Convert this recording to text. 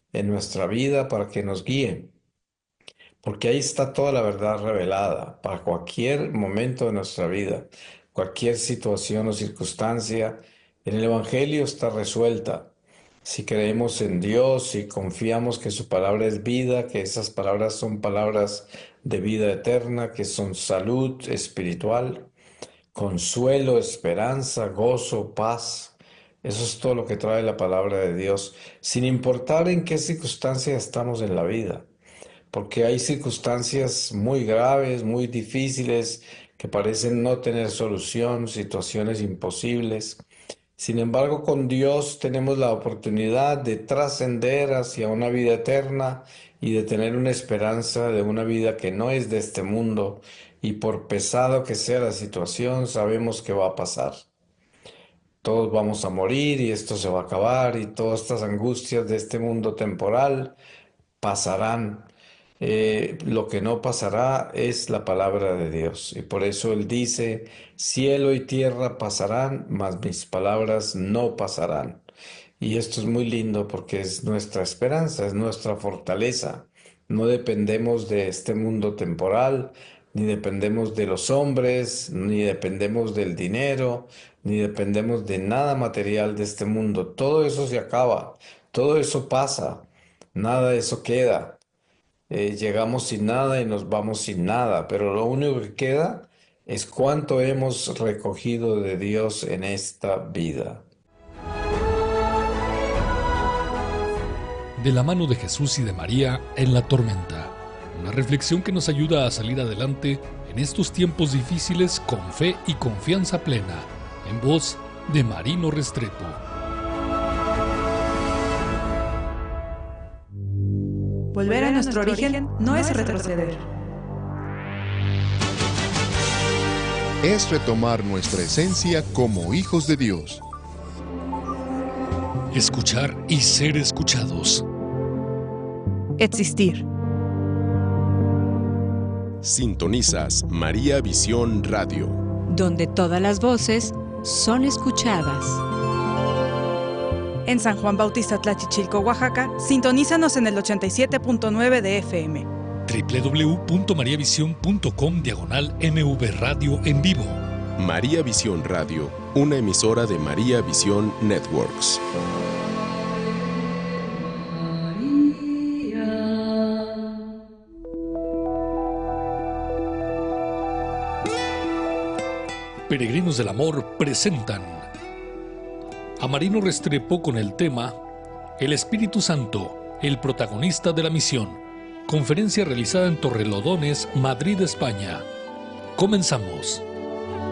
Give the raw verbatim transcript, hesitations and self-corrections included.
en nuestra vida para que nos guíe, porque ahí está toda la verdad revelada para cualquier momento de nuestra vida, cualquier situación o circunstancia. En el Evangelio está resuelta. Si creemos en Dios y confiamos que su palabra es vida, que esas palabras son palabras de vida eterna, que son salud espiritual, consuelo, esperanza, gozo, paz. Eso es todo lo que trae la palabra de Dios, sin importar en qué circunstancia estamos en la vida, porque hay circunstancias muy graves, muy difíciles, que parecen no tener solución, situaciones imposibles. Sin embargo, con Dios tenemos la oportunidad de trascender hacia una vida eterna y de tener una esperanza de una vida que no es de este mundo, y por pesado que sea la situación, sabemos que va a pasar. Todos vamos a morir y esto se va a acabar, y todas estas angustias de este mundo temporal pasarán. Eh, lo que no pasará es la palabra de Dios. Y por eso Él dice, cielo y tierra pasarán, mas mis palabras no pasarán. Y esto es muy lindo porque es nuestra esperanza, es nuestra fortaleza. No dependemos de este mundo temporal, ni dependemos de los hombres, ni dependemos del dinero, ni dependemos de nada material de este mundo. Todo eso se acaba, todo eso pasa, nada de eso queda. Eh, llegamos sin nada y nos vamos sin nada, pero lo único que queda es cuánto hemos recogido de Dios en esta vida. De la mano de Jesús y de María en la tormenta. Una reflexión que nos ayuda a salir adelante en estos tiempos difíciles con fe y confianza plena. En voz de Marino Restrepo. Volver a nuestro origen no es retroceder. Es retomar nuestra esencia como hijos de Dios. Escuchar y ser escuchados. Existir. Sintonizas María Visión Radio, donde todas las voces son escuchadas. En San Juan Bautista Tlachichilco, Oaxaca, sintonízanos en el ochenta y siete punto nueve de F M. doble u doble u doble u punto mariavisión punto com diagonal M V Radio en vivo. María Visión Radio, una emisora de María Visión Networks. Peregrinos del Amor presentan a Marino Restrepo con el tema El Espíritu Santo, el protagonista de la misión. Conferencia realizada en Torrelodones, Madrid, España. Comenzamos.